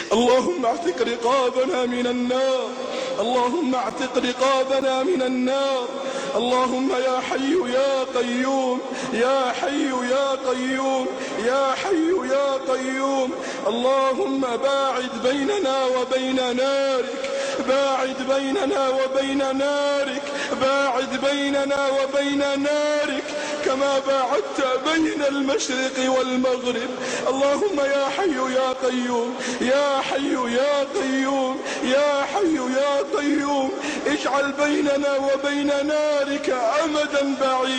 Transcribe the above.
اللهم اعتق رقابنا من النار، اللهم اعتق رقابنا من النار. اللهم يا حي يا قيوم، يا حي يا قيوم، يا حي يا قيوم. اللهم باعد بيننا وبين نارك، باعد بيننا وبين نارك، باعد بيننا وبين نارك كما باعدت بين المشرق والمغرب. اللهم يا حي يا قيوم، يا حي يا قيوم، يا حي يا قيوم، اجعل بيننا وبين نارك أمدا بعيدا.